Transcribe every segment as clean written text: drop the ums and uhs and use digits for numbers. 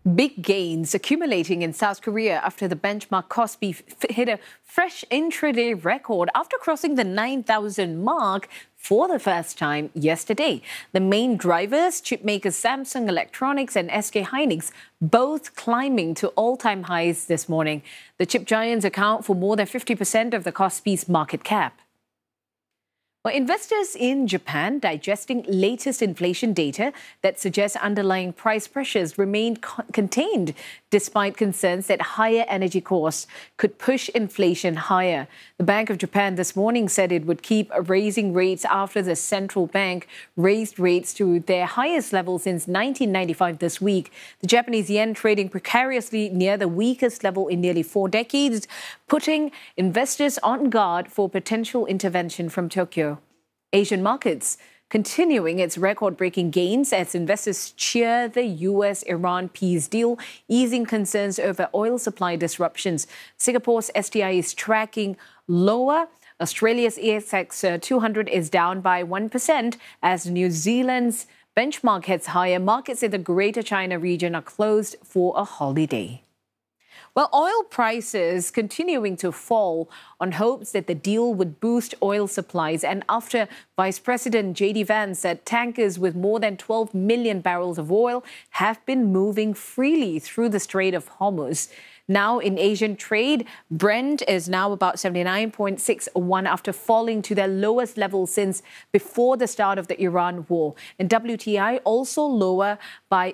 Big gains accumulating in South Korea after the benchmark Kospi hit a fresh intraday record after crossing the 9,000 mark for the first time yesterday. The main drivers, chipmakers Samsung Electronics and SK Hynix, both climbing to all-time highs this morning. The chip giants account for more than 50% of the Kospi's market cap. Well, investors in Japan digesting latest inflation data that suggests underlying price pressures remained contained despite concerns that higher energy costs could push inflation higher. The Bank of Japan this morning said it would keep raising rates after the central bank raised rates to their highest level since 1995 this week. The Japanese yen trading precariously near the weakest level in nearly 4 decades, putting investors on guard for potential intervention from Tokyo. Asian markets continuing its record-breaking gains as investors cheer the US-Iran peace deal, easing concerns over oil supply disruptions. Singapore's STI is tracking lower. Australia's ASX 200 is down by 1% as New Zealand's benchmark heads higher. Markets in the Greater China region are closed for a holiday. Well, oil prices continuing to fall on hopes that the deal would boost oil supplies, and after Vice President J.D. Vance said tankers with more than 12 million barrels of oil have been moving freely through the Strait of Hormuz. Now in Asian trade, Brent is now about 79.61 after falling to their lowest level since before the start of the Iran war. And WTI also lower by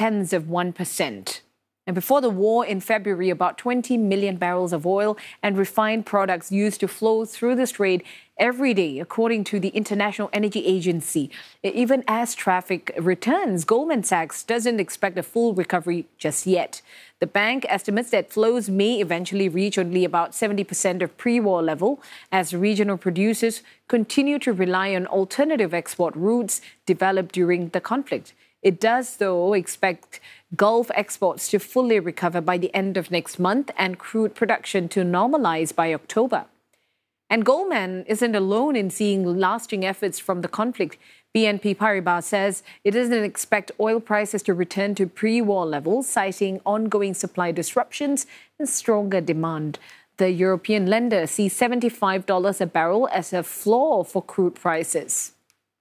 0.6%. And before the war in February, about 20 million barrels of oil and refined products used to flow through the strait every day, according to the International Energy Agency. Even as traffic returns, Goldman Sachs doesn't expect a full recovery just yet. The bank estimates that flows may eventually reach only about 70% of pre-war level as regional producers continue to rely on alternative export routes developed during the conflict. It does, though, expect Gulf exports to fully recover by the end of next month and crude production to normalize by October. And Goldman isn't alone in seeing lasting efforts from the conflict. BNP Paribas says it doesn't expect oil prices to return to pre-war levels, citing ongoing supply disruptions and stronger demand. The European lender sees $75 a barrel as a floor for crude prices.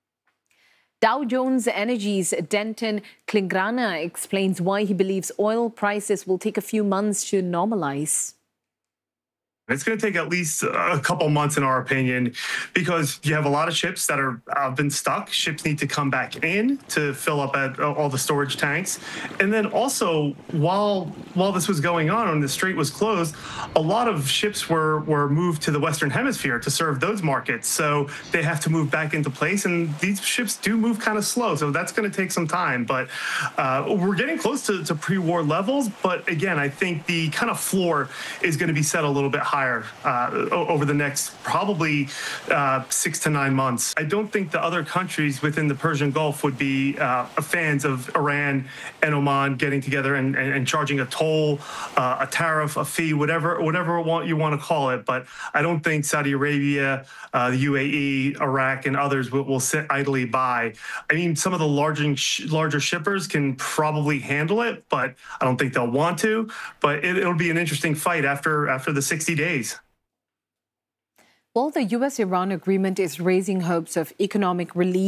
Dow Jones Energy's Denton Klingrana explains why he believes oil prices will take a few months to normalize. It's going to take at least a couple months, in our opinion, because you have a lot of ships that have been stuck. Ships need to come back in to fill up at all the storage tanks. And then also, while this was going on and the strait was closed, a lot of ships were moved to the Western Hemisphere to serve those markets. So they have to move back into place. And these ships do move kind of slow. So that's going to take some time. But we're getting close to pre-war levels. But again, I think the kind of floor is going to be set a little bit higher over the next probably 6 to 9 months. I don't think the other countries within the Persian Gulf would be fans of Iran and Oman getting together and charging a toll, a tariff, a fee, whatever you want to call it. But I don't think Saudi Arabia, the UAE, Iraq, and others will sit idly by. I mean, some of the larger shippers can probably handle it, but I don't think they'll want to. But it'll be an interesting fight after the 60 days. Well, the US-Iran agreement is raising hopes of economic relief